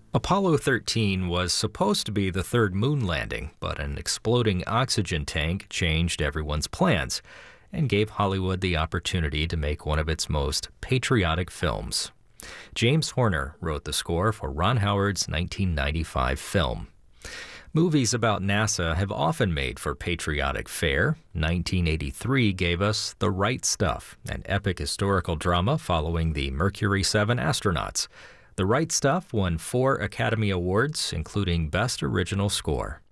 Apollo 13 was supposed to be the third moon landing, but an exploding oxygen tank changed everyone's plans and gave Hollywood the opportunity to make one of its most patriotic films. James Horner wrote the score for Ron Howard's 1995 film. Movies about NASA have often made for patriotic fare. 1983 gave us The Right Stuff, an epic historical drama following the Mercury 7 astronauts. The Right Stuff won 4 Academy Awards, including Best Original Score.